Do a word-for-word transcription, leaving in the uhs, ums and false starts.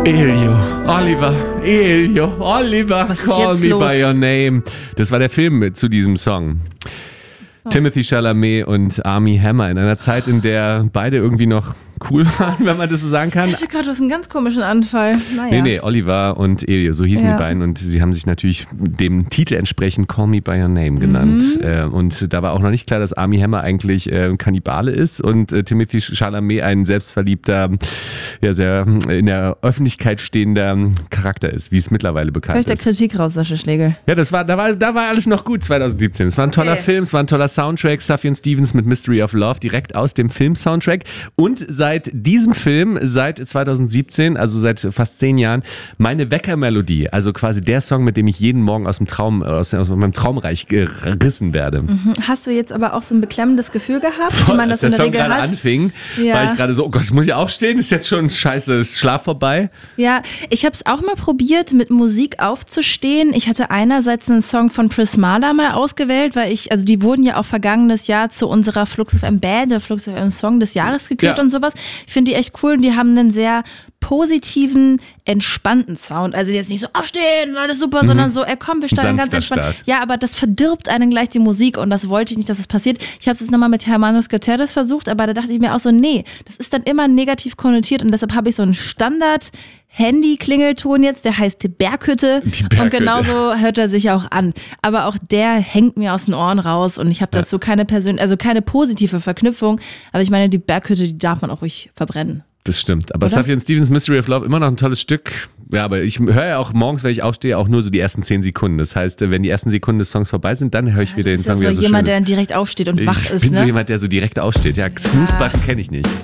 Elio, Oliver, Elio, Oliver, Was ist call jetzt me los? by your name. Das war der Film zu diesem Song. Oh. Timothy Chalamet und Armie Hammer in einer Zeit, in der beide irgendwie noch cool waren, wenn man das so sagen kann. Ich dachte gerade, du hast einen ganz komischen Anfall. Naja. Nee, nee, Oliver und Elio, so hießen Ja. die beiden und sie haben sich natürlich dem Titel entsprechend Call Me By Your Name genannt. Mhm. Äh, und da war auch noch nicht klar, dass Armie Hammer eigentlich äh, Kannibale ist und äh, Timothy Chalamet ein selbstverliebter, ja sehr in der Öffentlichkeit stehender Charakter ist, wie es mittlerweile bekannt Hör ich der ist. Kritik raus, Sascha Schlegel. Ja, das war, da war, da war alles noch gut zwanzig siebzehn. Es war ein toller Okay. Film, es war ein toller Soundtrack, Sufjan Stevens mit Mystery of Love, direkt aus dem Film-Soundtrack. Und seit diesem Film, seit zwanzig siebzehn, also seit fast zehn Jahren, meine Weckermelodie, also quasi der Song, mit dem ich jeden Morgen aus dem Traum, aus, aus meinem Traumreich gerissen werde. Mhm. Hast du jetzt aber auch so ein beklemmendes Gefühl gehabt, wie man das Als in der der Song Regel gerade hat? anfing, Ja. war ich gerade so, oh Gott, muss ich aufstehen? Ist jetzt schon scheiße, ist Schlaf vorbei? Ja, ich habe es auch mal probiert, mit Musik aufzustehen. Ich hatte einerseits einen Song von Prismala mal ausgewählt, weil ich, also die wurden ja auch vergangenes Jahr zu unserer Flux F M Band, der Flux F M Song des Jahres gekürt Ja. und sowas. Ich finde die echt cool und die haben einen sehr positiven, entspannten Sound. Also jetzt nicht so aufstehen, alles super, sondern so, ey komm, wir starten ganz Sanfter entspannt. Start. Ja, aber das verdirbt einen gleich die Musik und das wollte ich nicht, dass das passiert. Ich habe es jetzt nochmal mit Hermanos Guterres versucht, aber da dachte ich mir auch so, nee, das ist dann immer negativ konnotiert und deshalb habe ich so einen Standard Handy-Klingelton jetzt, der heißt Berghütte. Die Berghütte. Und genauso hört er sich auch an. Aber auch der hängt mir aus den Ohren raus und ich habe dazu keine Persön also keine positive Verknüpfung. Aber ich meine, die Berghütte, die darf man auch ruhig verbrennen. Das stimmt. Aber Oder? Sufjan Stevens Mystery of Love immer noch ein tolles Stück. Ja, aber ich höre ja auch morgens, wenn ich aufstehe, auch nur so die ersten zehn Sekunden. Das heißt, wenn die ersten Sekunden des Songs vorbei sind, dann höre ich wieder den Das ist Song ja wieder so so jemand, schön der ist. dann direkt aufsteht und wach Ich ist, bin so ne? jemand, der so direkt aufsteht. Ja, Snooze-Button kenne ich nicht.